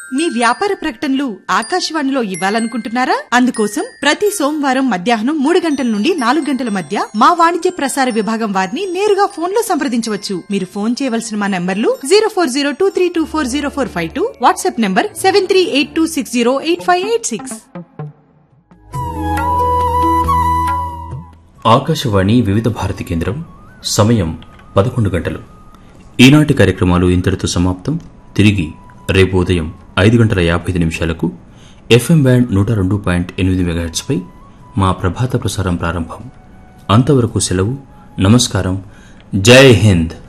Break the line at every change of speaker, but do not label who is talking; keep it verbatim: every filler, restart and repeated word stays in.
మీ వ్యాపార ప్రకటనలు ఆకాశవాణిలో ఇవ్వాలనుకుంటున్నారా? అందుకోసం ప్రతి సోమవారం మధ్యాహ్నం మూడు గంటల నుండి నాలుగు గంటల మధ్య మా వాణిజ్య ప్రసార విభాగం వారిని నేరుగా ఫోన్ లో సంప్రదించవచ్చు. మీరు ఫోన్ చేయవలసిన మా నంబర్లు zero four zero two three two four zero four five two, WhatsApp number seven three eight two six zero eight five eight six.
Akashvani వివిధ భారతి కేంద్రం. సమయం పదకొండు గంటలు. ఈనాటి కార్యక్రమాలు ఇంతటితో సమాప్తం. తిరిగి రేపు ఉదయం ఐదు గంటల యాభై ఐదు నిమిషాలకు ఎఫ్ఎం బ్యాండ్ నూట రెండు పాయింట్ ఎనిమిది మెగాహెర్ట్జ్ పై మా ప్రభాత ప్రసారం ప్రారంభం. అంతవరకు సెలవు. నమస్కారం. జై హింద్.